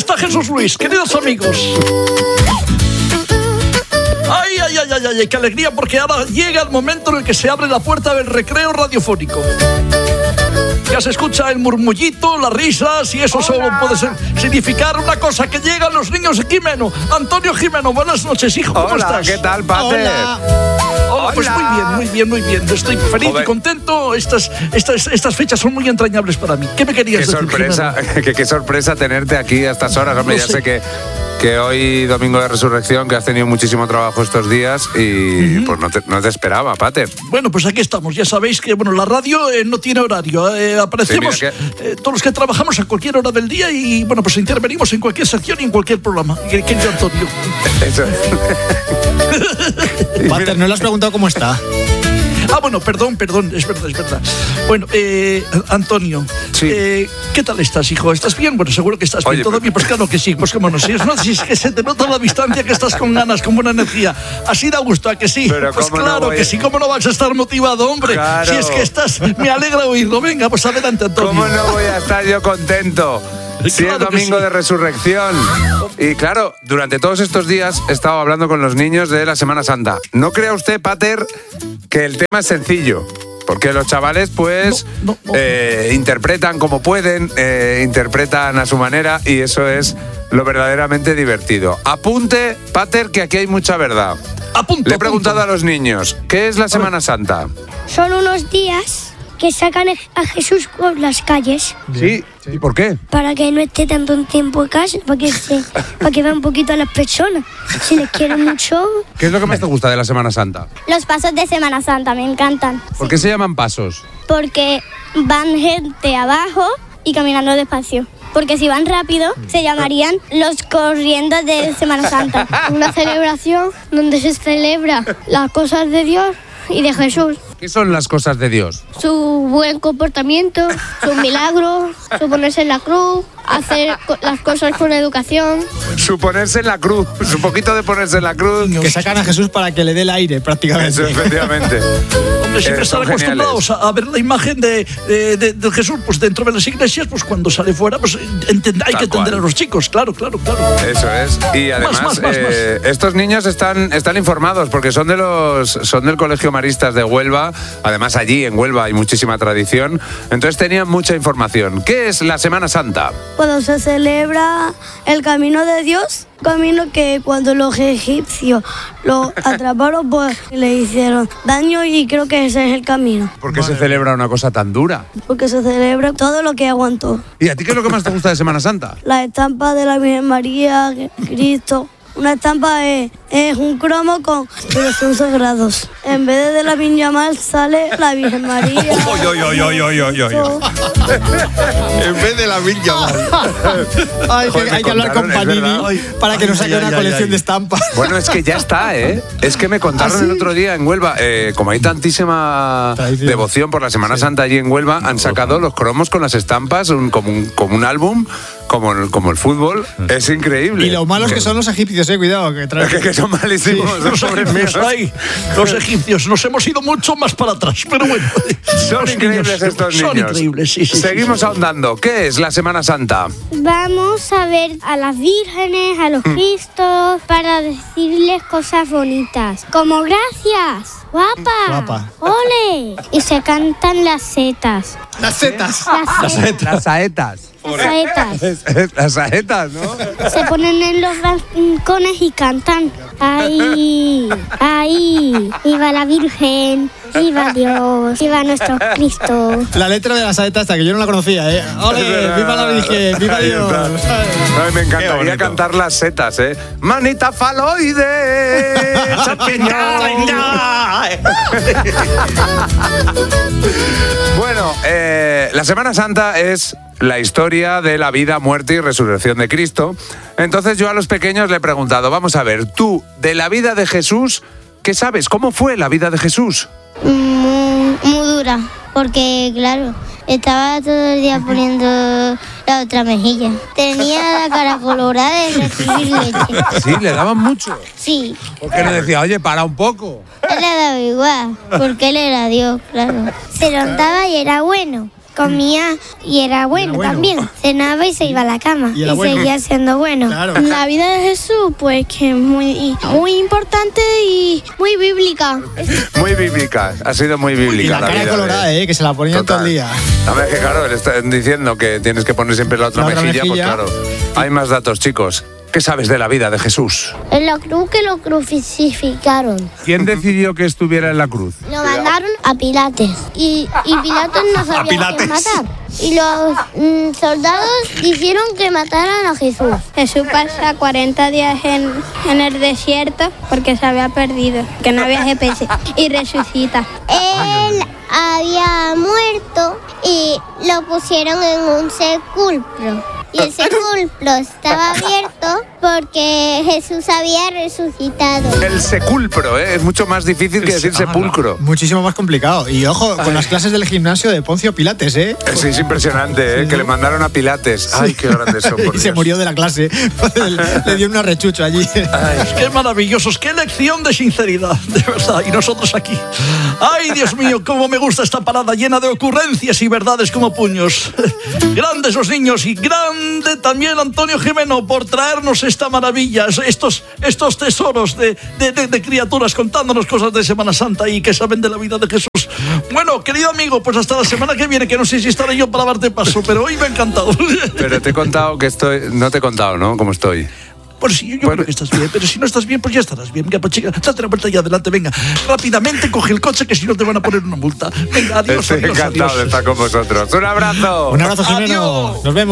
está Jesús Luis, queridos amigos. Ay, qué alegría, porque ahora llega el momento en el que se abre la puerta del recreo radiofónico. Ya se escucha el murmullito, las risas, y eso solo puede significar una cosa, que llegan los niños de Jimeno. Antonio Jimeno, buenas noches, hijo, ¿cómo estás? ¿Qué tal, Pater? Hola, pues muy bien. Estoy feliz y contento. Estas fechas son muy entrañables para mí. ¿Qué me querías decir? Qué sorpresa tenerte aquí a estas horas, hombre. Sé que hoy, domingo de resurrección, que has tenido muchísimo trabajo estos días y pues no te esperaba, Pater. Bueno, pues aquí estamos. Ya sabéis que la radio no tiene horario. Aparecemos todos los que trabajamos a cualquier hora del día y pues intervenimos en cualquier sección y en cualquier programa. Querido Antonio. Eso. Pater, ¿no le has preguntado cómo está? Bueno, perdón, es verdad. Bueno, Antonio, sí. ¿Qué tal estás, hijo? ¿Estás bien? Bueno, seguro que estás bien. ¿Todo bien? Pues claro que sí, pues cómo no. Si es que se te nota a la distancia que estás con ganas, con buena energía. Así da gusto, ¿a que sí? Pero pues claro que sí, ¿cómo no vas a estar motivado, hombre? Claro. Si es que estás, me alegra oírlo. Venga, pues adelante, Antonio. ¿Cómo no voy a estar yo contento? Sí, claro, es domingo de resurrección. Y claro, durante todos estos días he estado hablando con los niños de la Semana Santa. No crea usted, Pater, que el tema es sencillo. Porque los chavales, pues, interpretan como pueden, interpretan a su manera, y eso es lo verdaderamente divertido. Apunte, Pater, que aquí hay mucha verdad. Le he preguntado a los niños, ¿qué es la Semana Santa? Son unos días que sacan a Jesús por las calles. Sí. ¿Y por qué? Para que no esté tanto tiempo en casa, para que vea un poquito a las personas. Si les quieren mucho. ¿Qué es lo que más te gusta de la Semana Santa? Los pasos de Semana Santa, me encantan. ¿Por qué se llaman pasos? Porque van gente abajo y caminando despacio. Porque si van rápido, se llamarían los corriendo de Semana Santa. Una celebración donde se celebra las cosas de Dios y de Jesús. ¿Qué son las cosas de Dios? Su buen comportamiento, sus milagros, su ponerse en la cruz, hacer las cosas con educación. Su ponerse en la cruz, su poquito de ponerse en la cruz. Que sacan a Jesús para que le dé el aire, prácticamente. Eso, efectivamente. Hombre, siempre están acostumbrados a ver la imagen de Jesús, pues dentro de las iglesias, pues cuando sale fuera, pues hay que entender a los chicos, claro. Eso es. Y además, más. Estos niños están informados porque son del Colegio Maristas de Huelva. Además, allí en Huelva hay muchísima tradición. Entonces tenían mucha información. ¿Qué es la Semana Santa? Cuando se celebra el camino de Dios, camino que cuando los egipcios lo atraparon, pues le hicieron daño, y creo que ese es el camino. ¿Por qué se celebra una cosa tan dura? Porque se celebra todo lo que aguantó. ¿Y a ti qué es lo que más te gusta de Semana Santa? La estampa de la Virgen María, Cristo. Una estampa es un cromo pero son sagrados. En vez de la Viñamal sale la Virgen María. En vez de la Viñamal. Hay que hablar con Panini para que nos saque una colección de estampas. Bueno, es que ya está, ¿eh? Es que me contaron el otro día en Huelva, como hay tantísima devoción por la Semana Santa allí en Huelva, han sacado los cromos con las estampas, como un álbum, como el fútbol. Es increíble. Y lo malos que son los egipcios, cuidado. Que son malísimos. Los egipcios, nos hemos ido mucho más para atrás, pero bueno. Son increíbles estos niños. Son increíbles, sí. Seguimos ahondando. ¿Qué es la Semana Santa? Vamos a ver a las vírgenes, a los cristos, para decirles cosas bonitas. Como gracias. Guapa. Ole. Y se cantan las setas. Las setas. Las saetas. Las saetas, ¿no? Se ponen en los balcones y cantan. Ahí, viva la Virgen, viva Dios, viva nuestro Cristo. La letra de la saeta esta, que yo no la conocía, ¿eh? ¡Ole! ¡Viva la Virgen! ¡Viva Dios! Ay, me encantaría cantar las setas, ¿eh? Manita faloide, champiñón. Bueno, la Semana Santa es la historia de la vida, muerte y resurrección de Cristo. Entonces yo a los pequeños le he preguntado, vamos a ver, tú, de la vida de Jesús, ¿qué sabes? ¿Cómo fue la vida de Jesús? Muy dura, porque claro, estaba todo el día poniendo la otra mejilla. Tenía la cara colorada de recibir leche. Sí, le daban mucho. Sí. ¿Por qué no decía, oye, para un poco? Él le daba igual, porque él era Dios, claro. Se lo daba y era bueno. comía y era bueno también. Cenaba y se iba a la cama y seguía siendo bueno. Claro. La vida de Jesús, pues que es muy importante y muy bíblica. Muy bíblica, ha sido muy bíblica. Y la cara vida colorada, que se la ponían todo el día. A ver, que claro, le están diciendo que tienes que poner siempre la otra mejilla, pues claro. Hay más datos, chicos. ¿Qué sabes de la vida de Jesús? En la cruz que lo crucificaron. ¿Quién decidió que estuviera en la cruz? Lo mandaron a Pilates y Pilatos no sabía quién matar. Y los soldados dijeron que mataran a Jesús. Jesús pasa 40 días en el desierto porque se había perdido, que no había GPS, y resucita. Él había muerto y lo pusieron en un sepulcro. Y el sepulcro estaba abierto porque Jesús había resucitado. El sepulcro, es mucho más difícil que decir sepulcro. Muchísimo más complicado. Y ojo, con las clases del gimnasio de Poncio Pilates, Sí, es impresionante, que le mandaron a Pilates. Ay, qué grandes son, por Y se Dios. murió de la clase. Le dio un arrechucho allí. Ay, qué maravillosos, qué lección de sinceridad, de verdad. Y nosotros aquí. Ay, Dios mío, cómo me gusta esta parada llena de ocurrencias y verdades como puños. Grandes los niños y grande también Antonio Jimeno por traernos esta maravilla, estos tesoros de criaturas contándonos cosas de Semana Santa y que saben de la vida de Jesús. Bueno, querido amigo, pues hasta la semana que viene, que no sé si estaré yo para darte paso, pero hoy me ha encantado. Pero te he contado que estoy... No te he contado, ¿no? ¿Cómo estoy? Pues sí, yo creo que estás bien, pero si no estás bien, pues ya estarás bien. Venga, pues chica, date la vuelta y adelante, venga. Rápidamente coge el coche, que si no te van a poner una multa. Venga, adiós, Estoy encantado de estar con vosotros. ¡Un abrazo! Un abrazo, Jimeno. Nos vemos.